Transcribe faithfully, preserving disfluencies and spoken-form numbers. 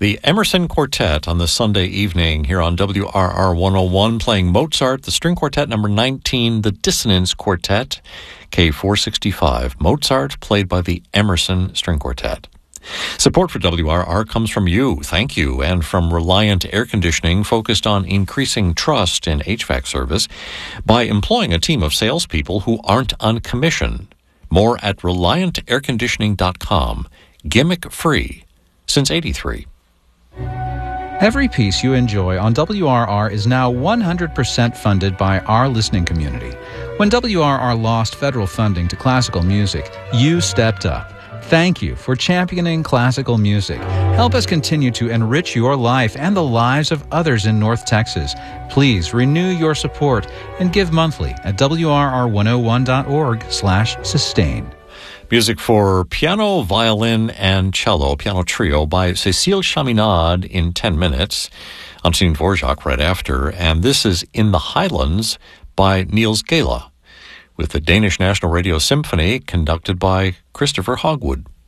The Emerson Quartet on this Sunday evening here on W R R one oh one, playing Mozart, the String Quartet number nineteen, the Dissonance Quartet, K four sixty-five. Mozart, played by the Emerson String Quartet. Support for W R R comes from you, thank you, and from Reliant Air Conditioning, focused on increasing trust in H V A C service by employing a team of salespeople who aren't on commission. More at reliant air conditioning dot com. Gimmick free since eighty-three. Every piece you enjoy on W R R is now one hundred percent funded by our listening community. When W R R lost federal funding to classical music, you stepped up. Thank you for championing classical music. Help us continue to enrich your life and the lives of others in North Texas. Please renew your support and give monthly at W R R one oh one dot org slash sustain. Music for piano, violin, and cello, piano trio by Cécile Chaminade in ten minutes. Antonin Dvorak right after. And this is In the Highlands by Niels Gala, with the Danish National Radio Symphony conducted by Christopher Hogwood.